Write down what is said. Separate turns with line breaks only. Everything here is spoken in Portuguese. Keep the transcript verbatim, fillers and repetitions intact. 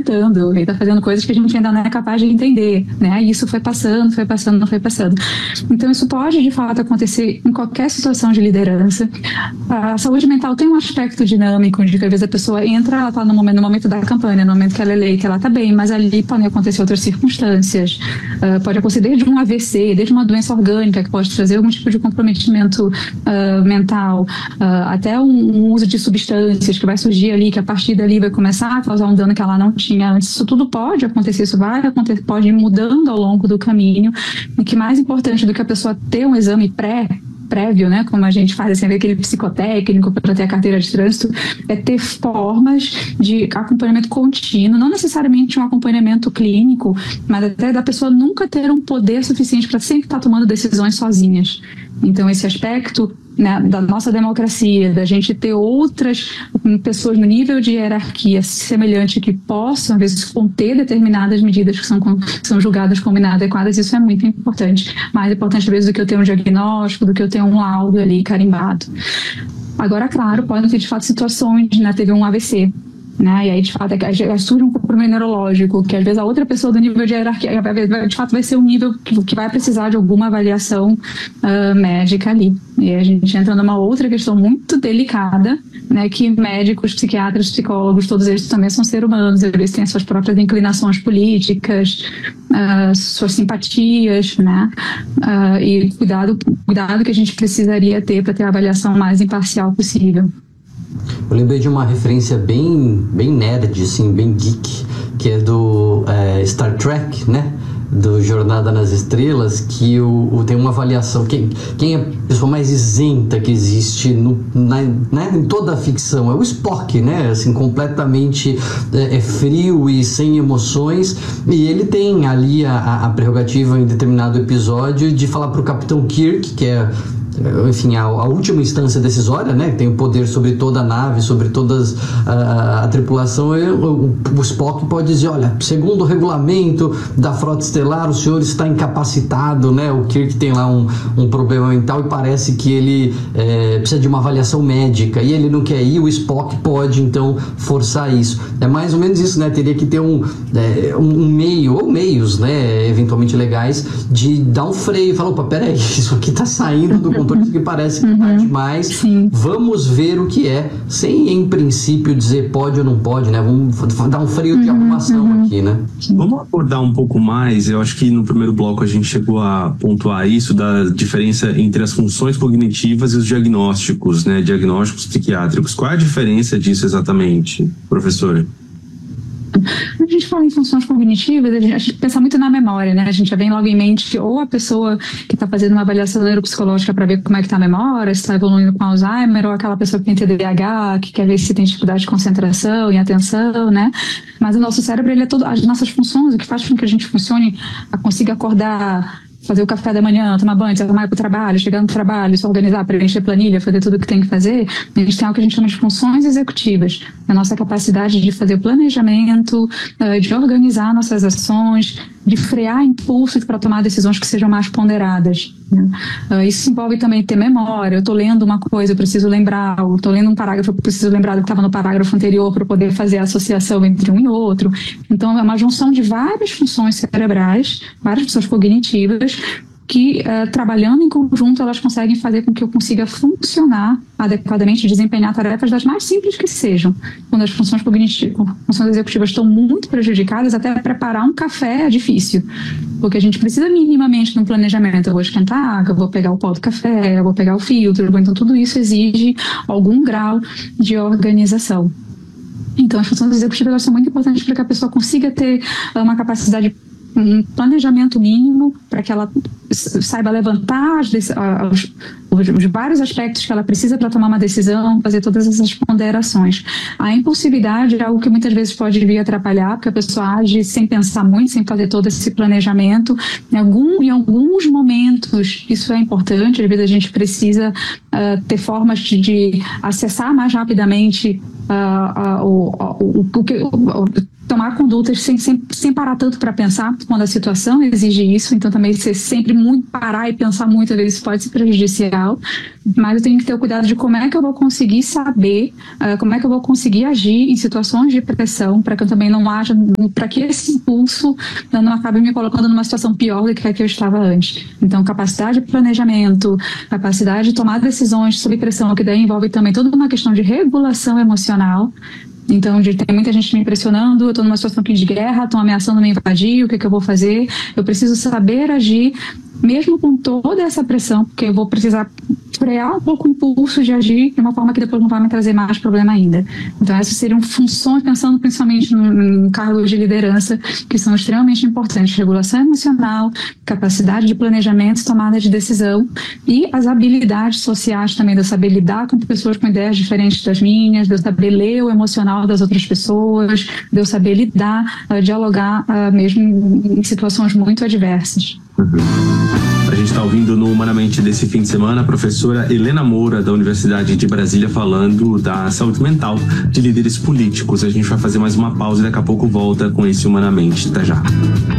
inventando, ele está fazendo coisas que a gente ainda não é capaz de entender, né? E isso foi passando, foi passando, não foi passando. Então, isso pode, de fato, acontecer em qualquer situação de liderança. A saúde mental tem um aspecto dinâmico, de que às vezes a pessoa entra, ela está no momento, no momento da campanha, no momento que ela é eleita, ela está bem, mas ali podem acontecer outras circunstâncias. Uh, pode acontecer desde um A V C, desde uma doença orgânica, que pode trazer algum tipo de comprometimento uh, mental, uh, até um, um uso de substâncias que vai surgir ali, que a partir dali vai começar a causar um dano que ela não tinha antes. Isso tudo pode acontecer, isso vai acontecer, pode ir mudando ao longo do caminho. E que mais importante do que a pessoa ter um exame pré prévio, né, como a gente faz assim, aquele psicotécnico para ter a carteira de trânsito, é ter formas de acompanhamento contínuo, não necessariamente um acompanhamento clínico, mas até da pessoa nunca ter um poder suficiente para sempre estar tomando decisões sozinhas. Então, esse aspecto, né, da nossa democracia, da gente ter outras pessoas no nível de hierarquia semelhante que possam, às vezes, conter determinadas medidas que são, que são julgadas como inadequadas, isso é muito importante. Mais importante, às vezes, do que eu ter um diagnóstico, do que eu ter um laudo ali carimbado. Agora, claro, podem ter, de fato, situações, né, teve um A V C, né? E aí, de fato, é, surge um comprometimento neurológico, que às vezes a outra pessoa do nível de hierarquia, de fato, vai ser um nível que, que vai precisar de alguma avaliação uh, médica ali. E a gente entra numa outra questão muito delicada, né, que médicos, psiquiatras, psicólogos, todos eles também são seres humanos, eles têm suas próprias inclinações políticas, uh, suas simpatias, né, uh, e cuidado, cuidado que a gente precisaria ter para ter a avaliação mais imparcial possível.
Eu lembrei de uma referência bem, bem nerd, assim, bem geek, que é do é, Star Trek, né? Do Jornada nas Estrelas, que o, o, tem uma avaliação, quem, quem é a pessoa mais isenta que existe no, na, né, em toda a ficção, é o Spock, né, assim, completamente é, é frio e sem emoções, e ele tem ali a, a prerrogativa em determinado episódio de falar para o Capitão Kirk, que é, enfim, a, a última instância decisória, né, tem o poder sobre toda a nave, sobre toda a, a tripulação, e o, o Spock pode dizer, olha, segundo o regulamento da Frota Estelar, o senhor está incapacitado, né, o Kirk tem lá um, um problema mental e parece que ele é, precisa de uma avaliação médica, e ele não quer ir, o Spock pode, então, forçar isso. É mais ou menos isso, né, teria que ter um, é, um meio, ou meios, né, eventualmente legais, de dar um freio e falar, opa, peraí, isso aqui está saindo do que parece que está demais.
Sim.
Vamos ver o que é, sem em princípio dizer pode ou não pode, né? Vamos dar um freio de arrumação uhum. aqui, né?
Vamos abordar um pouco mais. Eu acho que no primeiro bloco a gente chegou a pontuar isso, da diferença entre as funções cognitivas e os diagnósticos, né? Diagnósticos psiquiátricos. Qual é a diferença disso exatamente, professora?
Quando a gente fala em funções cognitivas, a gente, a gente pensa muito na memória, né? A gente já vem logo em mente ou a pessoa que está fazendo uma avaliação neuropsicológica para ver como é que está a memória, se está evoluindo com Alzheimer, ou aquela pessoa que tem T D A H, que quer ver se tem dificuldade de concentração e atenção, né? Mas o nosso cérebro, ele é todo, as nossas funções, o que faz com que a gente funcione, a consiga acordar, fazer o café da manhã, tomar banho, se arrumar para o trabalho, chegar no trabalho, se organizar, preencher planilha, fazer tudo o que tem que fazer, a gente tem algo que a gente chama de funções executivas. A nossa capacidade de fazer planejamento, de organizar nossas ações, de frear impulsos para tomar decisões que sejam mais ponderadas. Isso envolve também ter memória. Eu estou lendo uma coisa, eu preciso lembrar, eu estou lendo um parágrafo, eu preciso lembrar do que estava no parágrafo anterior para poder fazer a associação entre um e outro. Então, é uma junção de várias funções cerebrais, várias funções cognitivas, que, uh, trabalhando em conjunto, elas conseguem fazer com que eu consiga funcionar adequadamente, desempenhar tarefas das mais simples que sejam. Quando as funções cognitivas, funções executivas estão muito prejudicadas, até preparar um café é difícil, porque a gente precisa minimamente de um planejamento. Eu vou esquentar a água, eu vou pegar o pó do café, eu vou pegar o filtro, então tudo isso exige algum grau de organização. Então, as funções executivas elas são muito importantes para que a pessoa consiga ter uma capacidade, um planejamento mínimo para que ela saiba levantar as, os, os, os vários aspectos que ela precisa para tomar uma decisão, fazer todas essas ponderações. A impulsividade é algo que muitas vezes pode vir atrapalhar, porque a pessoa age sem pensar muito, sem fazer todo esse planejamento. Em, algum, em alguns momentos isso é importante, às vezes a gente precisa uh, ter formas de, de acessar mais rapidamente Uh, uh, o, o, o, o, tomar condutas sem, sem, sem parar tanto para pensar quando a situação exige isso. Então também ser sempre muito parar e pensar muito, às vezes pode ser prejudicial, mas eu tenho que ter o cuidado de como é que eu vou conseguir saber, uh, como é que eu vou conseguir agir em situações de pressão, para que eu também não haja, para que esse impulso não acabe me colocando numa situação pior do que a que eu estava antes. Então capacidade de planejamento, capacidade de tomar decisões sob pressão, que daí envolve também toda uma questão de regulação emocional. Então, de, tem muita gente me pressionando, eu estou numa situação aqui de guerra, estão ameaçando me invadir, o que, que eu vou fazer? Eu preciso saber agir, mesmo com toda essa pressão, porque eu vou precisar frear um pouco o impulso de agir de uma forma que depois não vai me trazer mais problema ainda. Então, essas seriam funções, pensando principalmente em cargos de liderança, que são extremamente importantes. Regulação emocional, capacidade de planejamento, tomada de decisão e as habilidades sociais também, de eu saber lidar com pessoas com ideias diferentes das minhas, de eu saber ler o emocional das outras pessoas, de eu saber lidar, uh, dialogar uh, mesmo em situações muito adversas.
Uhum. A gente está ouvindo no Humanamente desse fim de semana a professora Helena Moura, da Universidade de Brasília, falando da saúde mental de líderes políticos. A gente vai fazer mais uma pausa e daqui a pouco volta com esse Humanamente. Até já.